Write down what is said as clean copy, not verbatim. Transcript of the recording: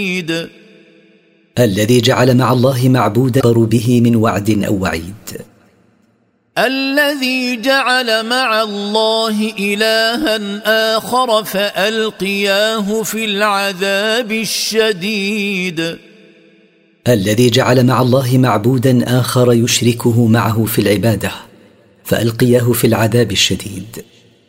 الذي جعل مع الله معبودا به من وعد أو وعيد. الذي جعل مع الله إلها آخر فألقياه في العذاب الشديد. الذي جعل مع الله معبودا آخر يشركه معه في العبادة فألقياه في العذاب الشديد.